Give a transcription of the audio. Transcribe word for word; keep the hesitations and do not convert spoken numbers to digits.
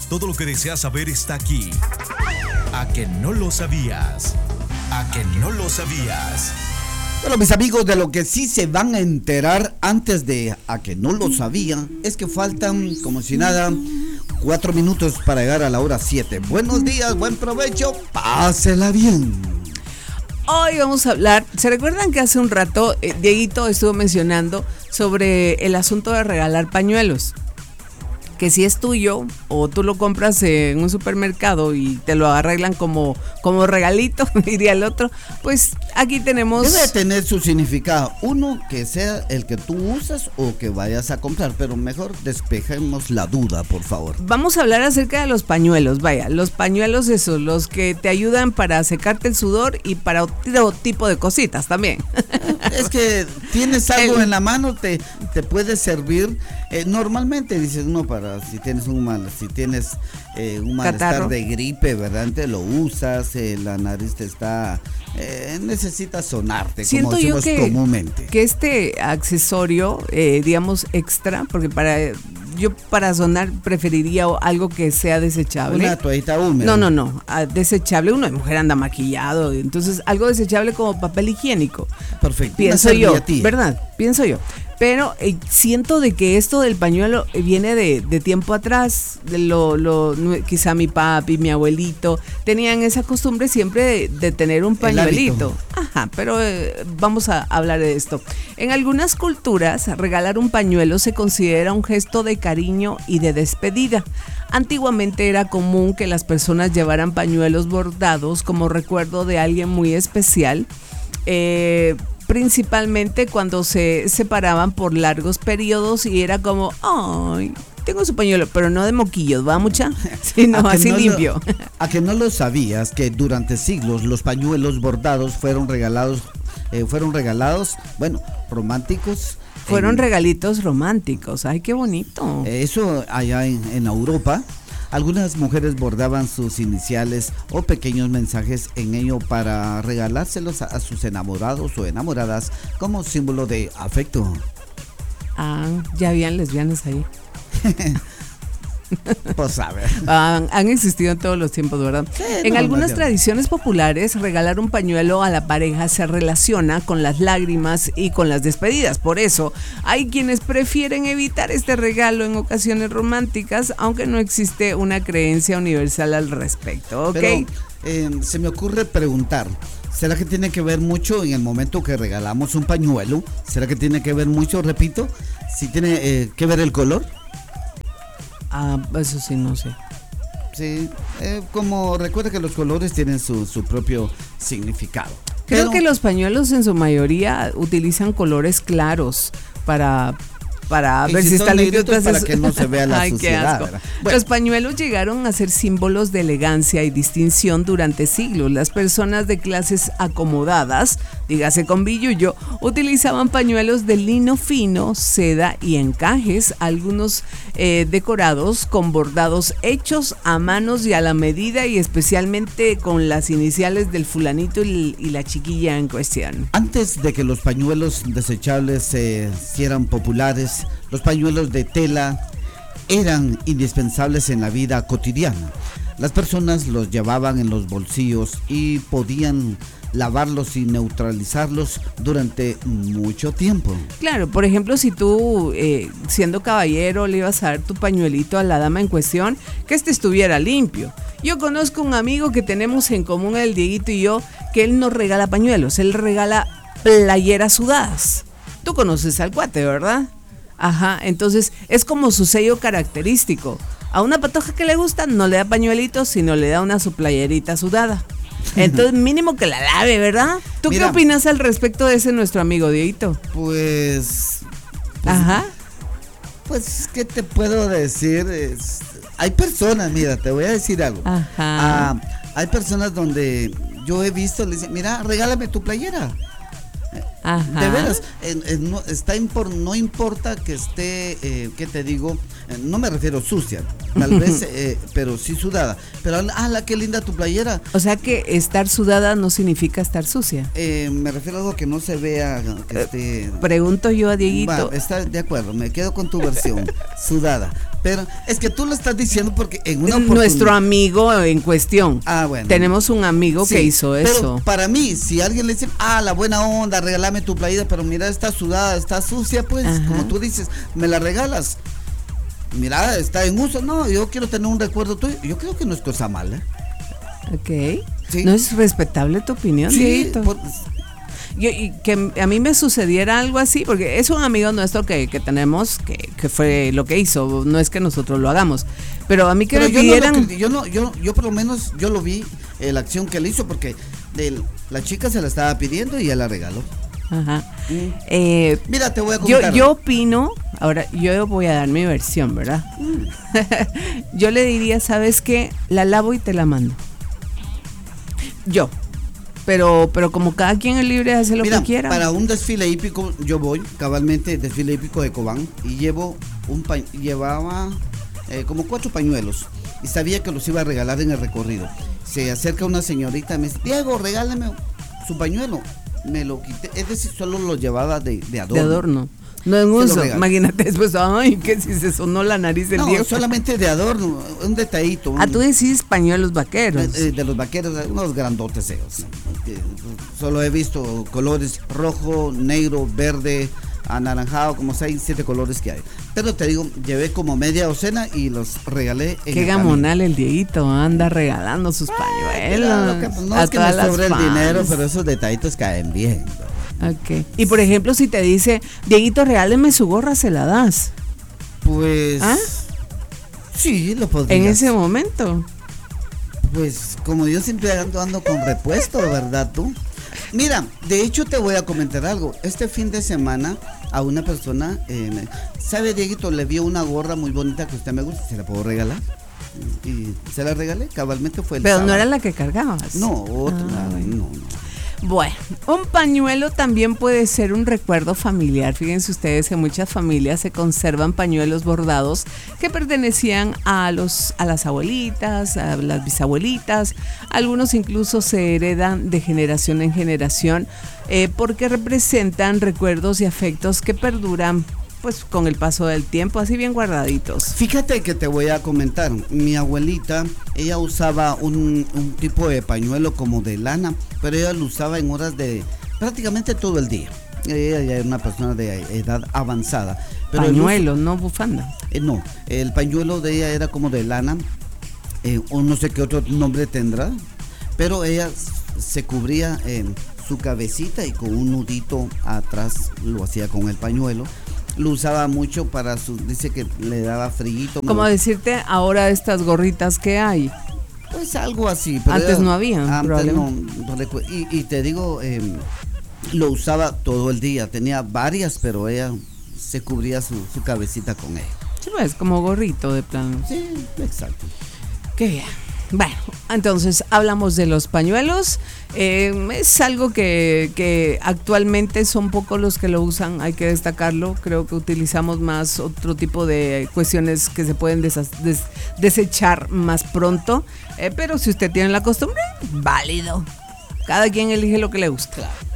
Todo lo que deseas saber está aquí. ¿A que no lo sabías? ¿A que no lo sabías? Bueno, mis amigos, de lo que sí se van a enterar antes de a que no lo sabían es que faltan, como si nada, cuatro minutos para llegar a la hora siete. Buenos días, buen provecho, pásela bien. Hoy vamos a hablar, ¿se recuerdan que hace un rato eh, Dieguito estuvo mencionando sobre el asunto de regalar pañuelos? Que si es tuyo o tú lo compras en un supermercado y te lo arreglan como, como regalito, diría el otro, pues aquí tenemos... Debe tener su significado. Uno, que sea el que tú usas o que vayas a comprar, pero mejor despejemos la duda, por favor. Vamos a hablar acerca de los pañuelos, vaya, los pañuelos esos, los que te ayudan para secarte el sudor y para otro tipo de cositas también. Es que tienes algo el... en la mano, te, te puede servir. Eh, normalmente dices, no, para si tienes un mal, si tienes eh, un malestar Catarro. de gripe, ¿verdad? Te lo usas, eh, la nariz te está, eh, necesitas sonarte, Siento como decimos yo que, comúnmente. que este accesorio, eh, digamos, extra, porque para yo para sonar preferiría algo que sea desechable. Una toallita húmeda. No, no, no, ah, desechable. Uno de mujer anda maquillado, entonces algo desechable como papel higiénico. Perfecto. Pienso yo, ¿verdad? Pienso yo. Pero eh, siento de que esto del pañuelo viene de, de tiempo atrás, de lo, lo, quizá mi papi, mi abuelito, tenían esa costumbre siempre de, de tener un pañuelito. Ajá, pero eh, vamos a hablar de esto. En algunas culturas, regalar un pañuelo se considera un gesto de cariño y de despedida. Antiguamente era común que las personas llevaran pañuelos bordados como recuerdo de alguien muy especial, eh, principalmente cuando se separaban por largos periodos y era como, ay, tengo su pañuelo, pero no de moquillos, ¿va mucha? Sino así no limpio. Lo, ¿A que no lo sabías que durante siglos los pañuelos bordados fueron regalados, eh, fueron regalados, bueno, románticos? Fueron en, regalitos románticos, ay, qué bonito. Eso allá en, en Europa. Algunas mujeres bordaban sus iniciales o pequeños mensajes en ello para regalárselos a, a sus enamorados o enamoradas como símbolo de afecto. Ah, ya habían lesbianas ahí. Pues a ver. Han, han existido en todos los tiempos, ¿verdad? Sí, en no, algunas no, tradiciones populares, regalar un pañuelo a la pareja se relaciona con las lágrimas y con las despedidas. Por eso, hay quienes prefieren evitar este regalo en ocasiones románticas, aunque no existe una creencia universal al respecto, ¿ok? Pero, eh, se me ocurre preguntar, ¿será que tiene que ver mucho en el momento que regalamos un pañuelo? ¿Será que tiene que ver mucho, repito, si tiene eh, que ver el color? Ah, eso sí, no sé. Sí, eh, como recuerda que los colores tienen su, su propio significado. Creo Pero, que los pañuelos en su mayoría utilizan colores claros para... para ver si, si está limpio, para que no se vea la Ay, suciedad. Bueno. Los pañuelos llegaron a ser símbolos de elegancia y distinción durante siglos. Las personas de clases acomodadas, dígase con billullo, utilizaban pañuelos de lino fino, seda y encajes, algunos eh, decorados con bordados hechos a manos y a la medida, y especialmente con las iniciales del fulanito y, y la chiquilla en cuestión. Antes de que los pañuelos desechables se eh, hicieran populares, los pañuelos de tela eran indispensables en la vida cotidiana. Las personas los llevaban en los bolsillos y podían lavarlos y neutralizarlos durante mucho tiempo. Claro, por ejemplo, si tú, eh, siendo caballero, le ibas a dar tu pañuelito a la dama en cuestión, que este estuviera limpio. Yo conozco un amigo que tenemos en común, el Dieguito y yo, que él no regala pañuelos, él regala playeras sudadas. Tú conoces al cuate, ¿verdad? Ajá, entonces es como su sello característico. A una patoja que le gusta no le da pañuelitos, sino le da una su playerita sudada. Entonces mínimo que la lave, ¿verdad? ¿Tú Mira, qué opinas al respecto de ese nuestro amigo Dieguito? Pues, pues... Ajá. Pues, ¿qué te puedo decir? Es, hay personas, mira, te voy a decir algo. Ajá. Ah, hay personas donde yo he visto, le dicen, mira, regálame tu playera. Ajá. De veras, eh, eh, no, está impor, no importa que esté, eh, ¿qué te digo? Eh, no me refiero sucia, tal vez, eh, pero sí sudada. Pero, ah, la qué linda tu playera. O sea que estar sudada no significa estar sucia. Eh, me refiero a algo que no se vea, que esté... Pregunto yo a Dieguito. Va, está de acuerdo, me quedo con tu versión, sudada. Pero es que tú lo estás diciendo porque en una oportunidad... Nuestro amigo en cuestión. Ah, bueno. Tenemos un amigo Sí, que hizo pero eso. para mí, si alguien le dice, ah, la buena onda, regálame tu playera, pero mira, está sudada, está sucia, pues, Ajá. como tú dices, me la regalas. Mira, está en uso. No, yo quiero tener un recuerdo tuyo. Yo creo que no es cosa mala. Ok. Sí. ¿No es respetable tu opinión, Sí, Dieguito? por- Yo- y que a mí me sucediera algo así, porque es un amigo nuestro que, que tenemos, que, que fue lo que hizo, no es que nosotros lo hagamos, pero a mí que pero me yo, pidieran... no lo criti- yo no, yo, yo por lo menos, yo lo vi, eh, la acción que él hizo, porque de, la chica se la estaba pidiendo y él la regaló. Ajá. Mm. Eh, Mira, te voy a yo, comentar. yo opino, ahora yo voy a dar mi versión, ¿verdad? Yo le diría, ¿sabes qué? La lavo y te la mando. Yo. Pero, pero como cada quien es libre de hacer lo Mira, que quiera. para un desfile hípico, yo voy, cabalmente, desfile hípico de Cobán, y llevo un pa- llevaba eh, como cuatro pañuelos, y sabía que los iba a regalar en el recorrido. Se acerca una señorita y me dice, Diego, regálame su pañuelo. Me lo quité, es decir, solo lo llevaba de, de adorno. De adorno. No en Se lo uso. regalo. Imagínate después, ay, que si se sonó la nariz del No, Diego. solamente de adorno, un detallito. Ah, un- tú decís pañuelos vaqueros. Eh, de los vaqueros, unos grandotes esos. Que solo he visto colores rojo, negro, verde, anaranjado, como seis, siete colores que hay. Pero te digo, llevé como media docena y los regalé en Qué el gamonal el Dieguito, anda regalando sus pañuelos. Claro, que, pues, no a es que todas me las sobre el fans. dinero, pero esos detallitos caen bien. Ok. Y por ejemplo, si te dice, Dieguito, regáleme su gorra, se la das. Pues ¿Ah? sí, lo podría. En ese momento. Pues como yo siempre ando, ando con repuesto, ¿verdad tú? Mira, de hecho te voy a comentar algo. Este fin de semana a una persona, eh, me- ¿sabe, Dieguito? Le vio una gorra muy bonita que a usted me gusta, ¿se la puedo regalar? Y se la regalé, cabalmente fue el Pero sábado. no era la que cargabas. No, otra, Ah, bueno. no, no. Bueno, un pañuelo también puede ser un recuerdo familiar. Fíjense ustedes que en muchas familias se conservan pañuelos bordados que pertenecían a los a las abuelitas, a las bisabuelitas. Algunos incluso se heredan de generación en generación eh, porque representan recuerdos y afectos que perduran pues con el paso del tiempo, así bien guardaditos. Fíjate que te voy a comentar, mi abuelita, ella usaba un, un tipo de pañuelo como de lana, pero ella lo usaba en horas de prácticamente todo el día. Ella ya era una persona de edad avanzada. Pero el Pañuelo, no bufanda. uso- eh, no, el pañuelo de ella era como de lana, eh, o no sé qué otro nombre tendrá, pero ella se cubría eh, su cabecita y con un nudito atrás lo hacía con el pañuelo. Lo usaba mucho para su, dice que le daba frío. Como decirte ahora estas gorritas que hay. Pues algo así. Pero Antes era- no había, Antes probablemente. no, no recu- y, y te digo, eh, lo usaba todo el día. Tenía varias, pero ella se cubría su, su cabecita con ella. Sí, pues, como gorrito de plano. Sí, exacto. Qué bien. Bueno, entonces hablamos de los pañuelos. Eh, es algo que, que actualmente son pocos los que lo usan, hay que destacarlo. Creo que utilizamos más otro tipo de cuestiones que se pueden desa- des- desechar más pronto. Eh, pero si usted tiene la costumbre, válido. Cada quien elige lo que le gusta.